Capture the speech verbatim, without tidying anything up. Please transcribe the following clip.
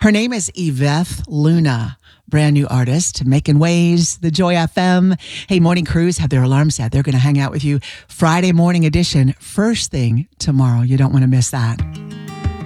Her name is Yvette Luna. Brand new artist, making waves, the Joy F M. Hey, Morning Crews have their alarm set. They're going to hang out with you Friday morning edition, first thing tomorrow. You don't want to miss that.